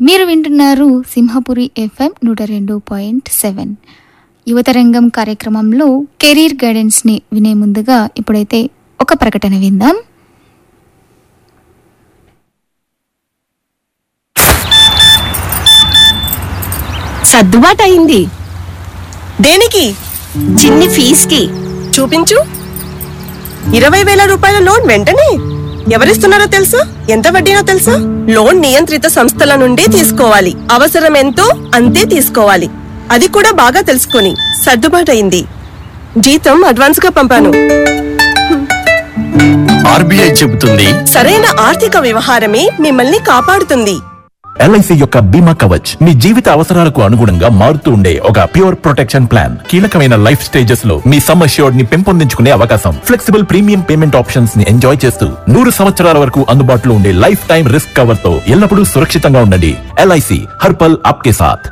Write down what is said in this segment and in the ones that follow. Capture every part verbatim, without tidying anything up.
మీరు వింటున్నారు సింహపురి ఎఫ్ఎం నూట రెండు పాయింట్ సెవెన్. యువతరంగం కార్యక్రమంలో కెరీర్ గైడెన్స్ని వినే ముందుగా ఇప్పుడైతే ఒక ప్రకటన విందాం. సర్దుబాటు అయింది. దేనికి? చిన్ని ఫీజుకి. చూపించు. ఇరవై వేల రూపాయల లోన్ వెంటనే. ఎవరిస్తున్నారో తెలుసా? ఎంత వడ్డీనో తెలుసా? లోన్ నియంత్రిత సంస్థల నుండి తీసుకోవాలి. అవసరం ఎంతో అంతే తీసుకోవాలి. అది కూడా బాగా తెలుసుకొని. సర్దుబాటు అయింది. జీతం అడ్వాన్స్ గా పంపాను. ఆర్బీఐ చెబుతుంది, సరైన ఆర్థిక వ్యవహారమే మిమ్మల్ని కాపాడుతుంది. ఎల్ఐసి యొక్క బీమా కవచ్ మీ జీవిత అవసరాలకు అనుగుణంగా మారుతూ ఉండే ఒక ప్యూర్ ప్రొటెక్షన్ ప్లాన్. కీలకమైన లైఫ్ స్టేజెస్ లో మీ సమ్ అష్యూర్డ్ ని పెంపొందించుకునే అవకాశం, ఫ్లెక్సిబుల్ ప్రీమియం పేమెంట్ ఆప్షన్స్ ని ఎంజాయ్ చేస్తూ నూరు సంవత్సరాల వరకు అందుబాటులో ఉండే లైఫ్ టైం రిస్క్ కవర్ తో ఎల్లప్పుడూ సురక్షితంగా ఉండండి. ఎల్ఐసి హర్పల్ ఆప్కే సాథ్.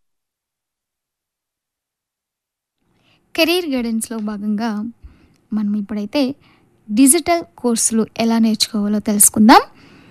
కెరీర్ గైడెన్స్లో భాగంగా మనం ఇప్పుడైతే డిజిటల్ కోర్సులు ఎలా నేర్చుకోవాలో తెలుసుకుందాం.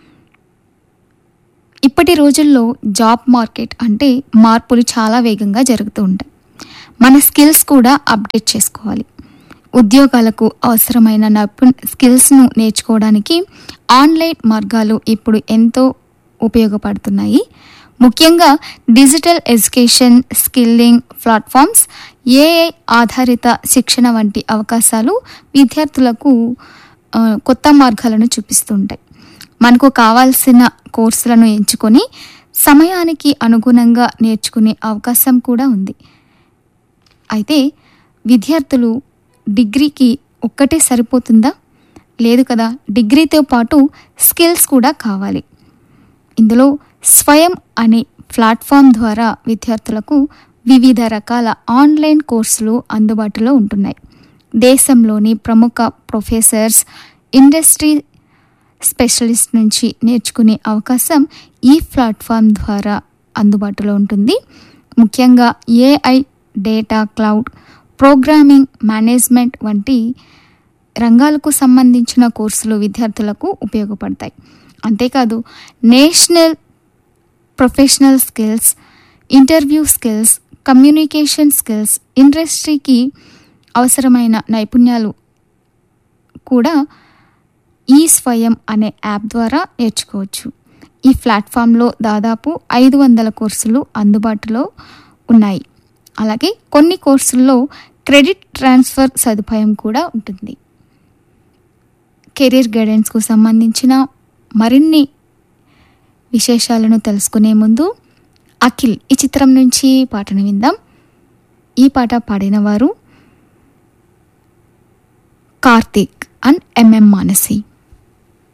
ఇప్పటి రోజుల్లో జాబ్ మార్కెట్ అంటే మార్పులు చాలా వేగంగా జరుగుతూ ఉంటాయి. మన స్కిల్స్ కూడా అప్డేట్ చేసుకోవాలి. ఉద్యోగాలకు అవసరమైన నైపు స్కిల్స్ను నేర్చుకోవడానికి ఆన్లైన్ మార్గాలు ఇప్పుడు ఎంతో ఉపయోగపడుతున్నాయి. ముఖ్యంగా digital education, skilling platforms, AI ఆధారిత శిక్షణ వంటి అవకాశాలు విద్యార్థులకు కొత్త మార్గాలను చూపిస్తుంటాయి. మనకు కావాల్సిన కోర్సులను ఎంచుకొని సమయానికి అనుగుణంగా నేర్చుకునే అవకాశం కూడా ఉంది. అయితే విద్యార్థులు డిగ్రీకి ఒక్కటే సరిపోతుందా? లేదు కదా, డిగ్రీతో పాటు స్కిల్స్ కూడా కావాలి. ఇందులో స్వయం అనే ప్లాట్ఫామ్ ద్వారా విద్యార్థులకు వివిధ రకాల ఆన్లైన్ కోర్సులు అందుబాటులో ఉంటున్నాయి. దేశంలోని ప్రముఖ ప్రొఫెసర్స్, ఇండస్ట్రీ స్పెషలిస్ట్ నుంచి నేర్చుకునే అవకాశం ఈ ప్లాట్ఫామ్ ద్వారా అందుబాటులో ఉంటుంది. ముఖ్యంగా AI, data, cloud, programming, management వంటి రంగాలకు సంబంధించిన కోర్సులు విద్యార్థులకు ఉపయోగపడతాయి. అంతేకాదు national professional skills, interview skills, communication skills, ఇండస్ట్రీకి అవసరమైన నైపుణ్యాలు కూడా ఈ స్వయం అనే యాప్ ద్వారా నేర్చుకోవచ్చు. ఈ ప్లాట్ఫామ్లో దాదాపు ఐదు వందల కోర్సులు అందుబాటులో ఉన్నాయి. అలాగే కొన్ని కోర్సుల్లో క్రెడిట్ ట్రాన్స్ఫర్ సదుపాయం కూడా ఉంటుంది. కెరీర్ గైడెన్స్కు సంబంధించిన మరిన్ని విశేషాలను తెలుసుకునే ముందు అఖిల్ ఈ చిత్రం నుంచి పాటను విందాం. ఈ పాట పాడిన వారు కార్తీక్ అండ్ ఎంఎం మానసి.